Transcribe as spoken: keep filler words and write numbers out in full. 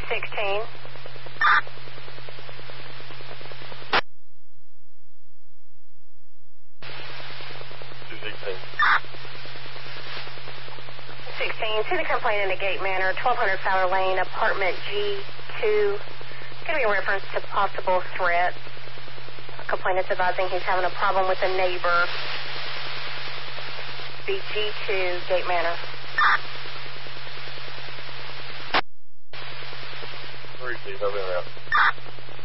sixteen. two sixteen. sixteen, to the complainant at Gate Manor, twelve hundred Fowler Lane, apartment G two. Going to be a reference to possible threat. Complainant's advising he's having a problem with a neighbor. B G two, Gate Manor. Three, please, over there.